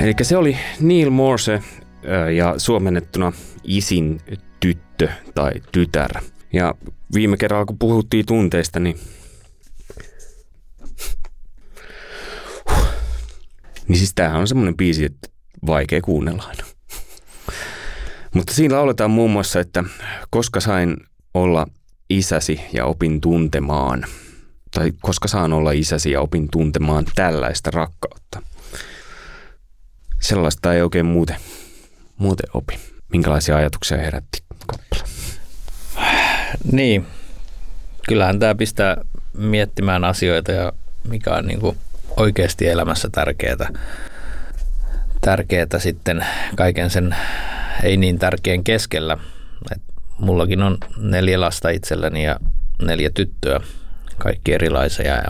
Eli se oli Neil Morse ja suomennettuna isin tyttö tai tytär. Ja viime kerralla, kun puhuttiin tunteista, niin siis tämähän on semmoinen biisi, että vaikea kuunnella aina. Mutta siinä lauletaan muun muassa, että koska sain olla isäsi ja opin tuntemaan, tai koska saan olla isäsi ja opin tuntemaan tällaista rakkautta. Sellaista ei oikein muuten opi. Minkälaisia ajatuksia herätti kappale? Niin, kyllähän tämä pistää miettimään asioita ja mikä on niin kuin oikeasti elämässä tärkeää sitten kaiken sen ei niin tärkeän keskellä. Et mullakin on 4 lasta itselläni ja 4 tyttöä, kaikki erilaisia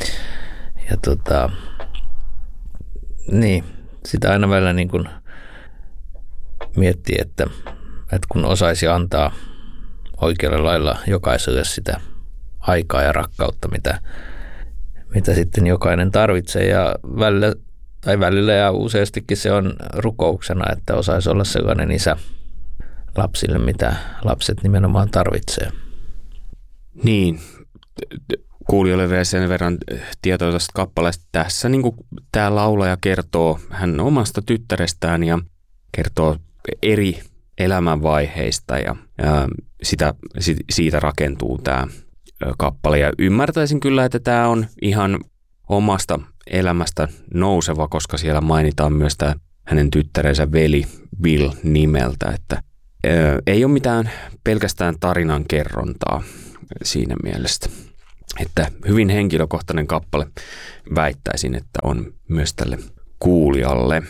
niin, sitä aina välillä niin kuin miettii, että kun osaisi antaa oikealla lailla jokaiselle sitä aikaa ja rakkautta, mitä sitten jokainen tarvitsee ja välillä ja useastikin se on rukouksena, että osaisi olla sellainen isä lapsille, mitä lapset nimenomaan tarvitsee. Niin, kuulijoille vielä sen verran tietoa tästä kappaleesta. Tässä niin kuin tämä laulaja kertoo hän omasta tyttärestään ja kertoo eri elämänvaiheista ja siitä rakentuu tämä kappale. Ja ymmärtäisin kyllä, että tämä on ihan omasta elämästä nouseva, koska siellä mainitaan myös tämä hänen tyttärensä veli Bill nimeltä, että ei ole mitään pelkästään tarinan kerrontaa siinä mielessä. Että hyvin henkilökohtainen kappale väittäisin, että on myös tälle kuulijalle.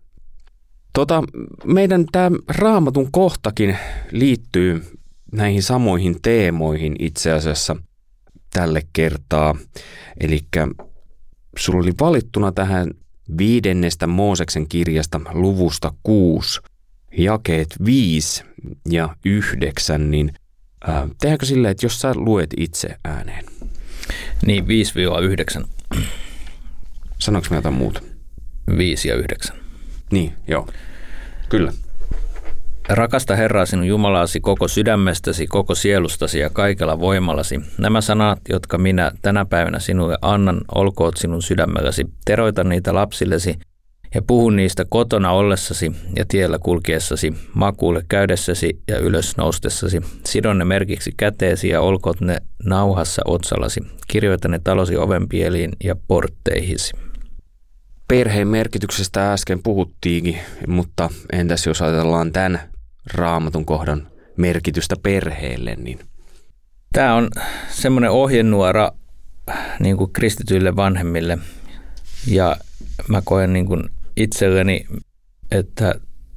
Meidän tämä Raamatun kohtakin liittyy näihin samoihin teemoihin itse asiassa tälle kertaa. Eli sulla oli valittuna tähän 5. Mooseksen kirjasta luvusta 6, jakeet 5 ja 9, niin tehdäänkö silleen, että jos sä luet itse ääneen? Niin, 5-9. Sanoinko mä jotain muuta? 5 ja 9. Niin, joo. Kyllä. Rakasta Herraa sinun Jumalasi koko sydämestäsi, koko sielustasi ja kaikella voimallasi. Nämä sanat, jotka minä tänä päivänä sinulle annan, olkoot sinun sydämelläsi. Teroita niitä lapsillesi ja puhu niistä kotona ollessasi ja tiellä kulkiessasi, makuulle käydessäsi ja ylös noustessasi. Sidon ne merkiksi käteesi ja olkoot ne nauhassa otsallasi. Kirjoita ne talosi ovenpieliin ja portteihisi. Perheen merkityksestä äsken puhuttiinkin, mutta entäs jos ajatellaan tämän Raamatun kohdan merkitystä perheelle? Niin tämä on semmoinen ohjenuora niin kuin kristityille vanhemmille ja mä koen niin kuin itselleni, että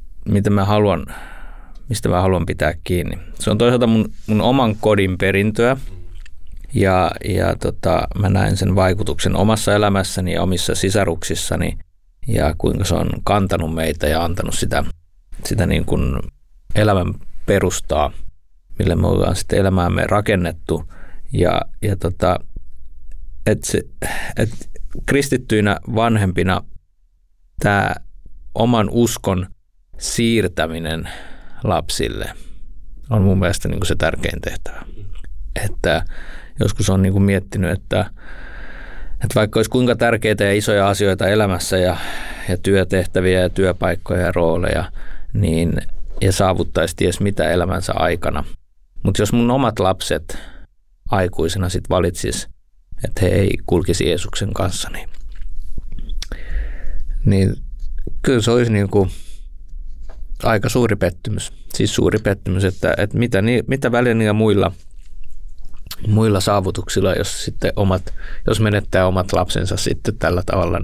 mistä mä haluan pitää kiinni. Se on toisaalta mun oman kodin perintöä ja mä näen sen vaikutuksen omassa elämässäni ja omissa sisaruksissani ja kuinka se on kantanut meitä ja antanut sitä niin kuin elämän perustaa, millä me ollaan sitten elämäämme rakennettu kristittyinä vanhempina tämä oman uskon siirtäminen lapsille on mun mielestä niin kuin se tärkein tehtävä. Että joskus on niin kuin miettinyt, että vaikka olisi kuinka tärkeitä ja isoja asioita elämässä ja työtehtäviä ja työpaikkoja ja rooleja, niin, ja saavuttaisi ties mitä elämänsä aikana. Mutta jos mun omat lapset aikuisena sit valitsis, että he ei kulkisi Jeesuksen kanssa, niin kyllä se olisi niin kuin aika suuri pettymys. Siis suuri pettymys, että mitä väliä niillä muilla saavutuksilla, jos menettää omat lapsensa sitten tällä tavalla,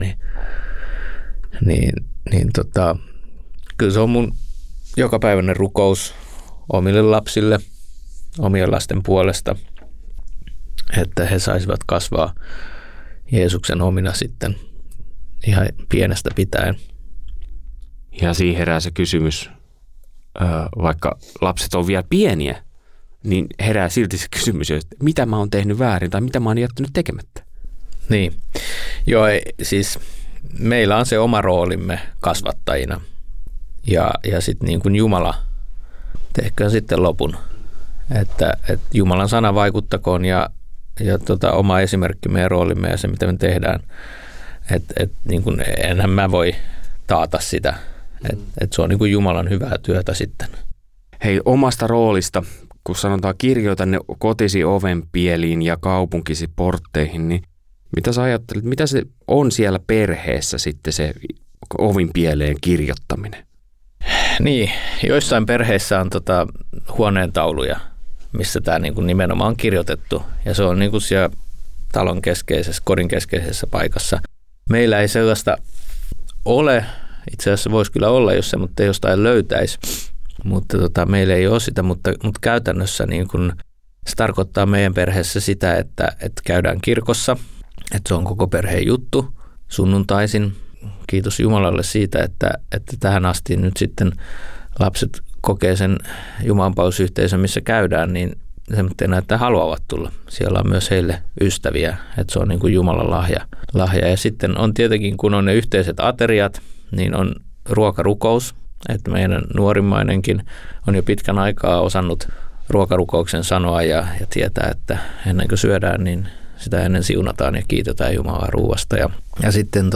niin kyllä se on mun jokapäiväinen rukous omille lapsille, omien lasten puolesta, että he saisivat kasvaa Jeesuksen omina sitten ihan pienestä pitäen. Ja siihen herää se kysymys, vaikka lapset on vielä pieniä, niin herää silti se kysymys, että mitä mä oon tehnyt väärin tai mitä mä oon jättänyt tekemättä. Niin, joo, siis meillä on se oma roolimme kasvattajina. Ja sitten niin kuin Jumala tehköön sitten lopun. Että Jumalan sana vaikuttakoon ja oma esimerkkimme ja roolimme ja se, mitä me tehdään. Niin kuin enhän mä voi taata sitä. Että se on niin kuin Jumalan hyvää työtä sitten. Hei, omasta roolista, kun sanotaan kirjoita ne kotisi ovenpieliin ja kaupunkisi portteihin, niin mitä sä ajattelet, mitä se on siellä perheessä sitten se ovinpieleen kirjoittaminen? Niin, joissain perheissä on huoneentauluja, missä tämä niin kuin nimenomaan on kirjoitettu ja se on niin kuin siellä talon keskeisessä, kodin keskeisessä paikassa. Meillä ei sellaista ole, itse asiassa voisi kyllä olla, jos se mutta jostain löytäisi, mutta meillä ei ole sitä, mutta käytännössä niin kuin se tarkoittaa meidän perheessä sitä, että käydään kirkossa, että se on koko perheen juttu sunnuntaisin. Kiitos Jumalalle siitä, että tähän asti nyt sitten lapset kokee sen jumalanpalvelusyhteisön, missä käydään, niin se näyttää haluavat tulla. Siellä on myös heille ystäviä, että se on niin kuin Jumalan lahja. Ja sitten on tietenkin, kun on ne yhteiset ateriat, niin on ruokarukous, että meidän nuorimmainenkin on jo pitkän aikaa osannut ruokarukouksen sanoa ja tietää, että ennen kuin syödään, niin sitä ennen siunataan ja kiitetään Jumalaa ruuasta. Ja sitten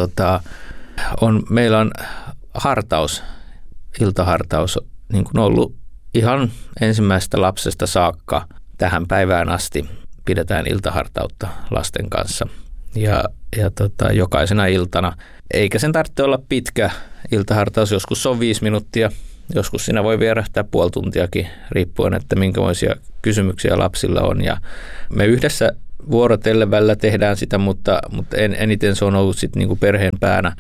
meillä on hartaus, iltahartaus, niin kuin ollut ihan ensimmäisestä lapsesta saakka tähän päivään asti pidetään iltahartautta lasten kanssa. Ja jokaisena iltana, eikä sen tarvitse olla pitkä iltahartaus, joskus se on 5 minuuttia, joskus siinä voi vierähtää puoli tuntiakin, riippuen, että minkälaisia kysymyksiä lapsilla on. Ja me yhdessä vuorotellen välillä tehdään sitä, mutta eniten se on ollut sitten niinku perheen päänä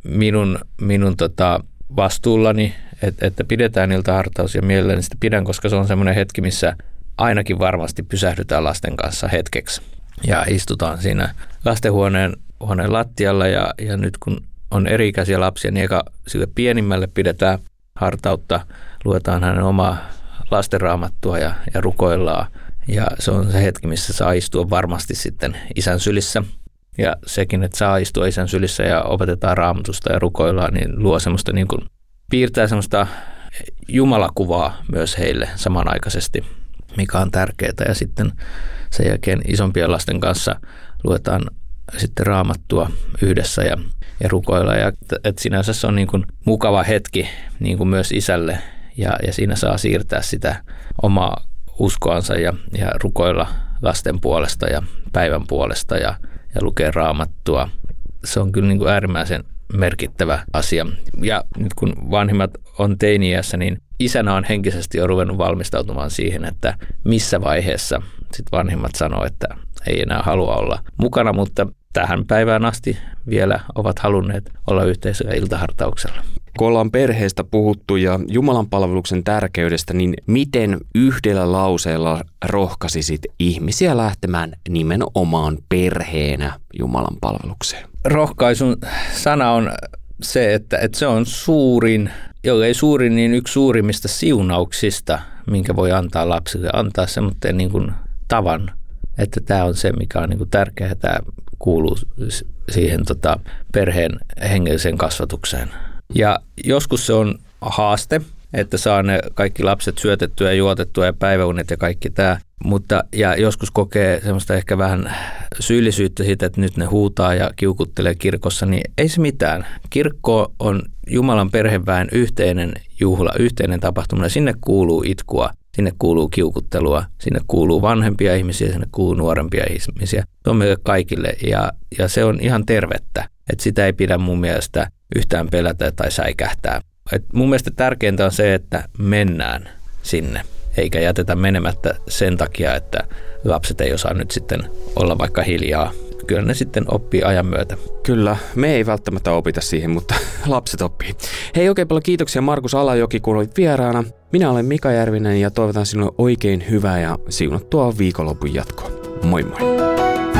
minun vastuullani, että pidetään iltahartaus ja mielelläni sitä pidän, koska se on semmoinen hetki, missä ainakin varmasti pysähdytään lasten kanssa hetkeksi ja istutaan siinä lastenhuoneen lattialla ja nyt kun on eri-ikäisiä lapsia, niin eka sille pienimmälle pidetään hartautta, luetaan hänen omaa lastenraamattua ja rukoillaan ja se on se hetki, missä saa istua varmasti sitten isän sylissä. Ja sekin, että saa istua isän sylissä ja opetetaan raamatusta ja rukoillaan, niin luo semmoista niin kuin, piirtää semmoista jumalakuvaa myös heille samanaikaisesti, mikä on tärkeää. Ja sitten sen jälkeen isompien lasten kanssa luetaan sitten raamattua yhdessä ja rukoillaan. Ja että sinänsä se on niin kuin mukava hetki niin kuin myös isälle ja siinä saa siirtää sitä omaa uskoansa ja rukoilla lasten puolesta ja päivän puolesta ja lukee raamattua. Se on kyllä niin kuin äärimmäisen merkittävä asia. Ja nyt kun vanhimmat on teini-iässä, niin isänä on henkisesti jo ruvennut valmistautumaan siihen, että missä vaiheessa sit vanhimmat sanoo, että ei enää halua olla mukana, mutta tähän päivään asti vielä ovat halunneet olla yhteisöllä iltahartauksella. Kun ollaan perheestä puhuttu ja Jumalan palveluksen tärkeydestä, niin miten yhdellä lauseella rohkaisisit ihmisiä lähtemään nimenomaan perheenä Jumalan palvelukseen? Rohkaisun sana on se, että se on suurin, jollei suurin, niin yksi suurimmista siunauksista, minkä voi antaa lapsille. Antaa semmoinen niin kuin tavan, että tämä on se, mikä on niin kuin tärkeää. Tämä kuuluu siihen perheen hengelliseen kasvatukseen. Ja joskus se on haaste, että saa ne kaikki lapset syötettyä ja juotettua ja päiväunet ja kaikki tämä. Ja joskus kokee semmoista ehkä vähän syyllisyyttä siitä, että nyt ne huutaa ja kiukuttelee kirkossa, niin ei se mitään. Kirkko on Jumalan perheväen yhteinen juhla, yhteinen tapahtuma. Sinne kuuluu itkua, sinne kuuluu kiukuttelua, sinne kuuluu vanhempia ihmisiä, sinne kuuluu nuorempia ihmisiä. Se on meille kaikille ja se on ihan tervettä, että sitä ei pidä mun mielestä yhtään pelätä tai säikähtää. Et mun mielestä tärkeintä on se, että mennään sinne, eikä jätetä menemättä sen takia, että lapset ei osaa nyt sitten olla vaikka hiljaa. Kyllä ne sitten oppii ajan myötä. Kyllä, me ei välttämättä opita siihen, mutta lapset oppii. Hei, oikein paljon kiitoksia Markus Alajoki, kun olit vieraana. Minä olen Mika Järvinen ja toivotan sinulle oikein hyvää ja siunattua viikonlopun jatkoa. Moi moi!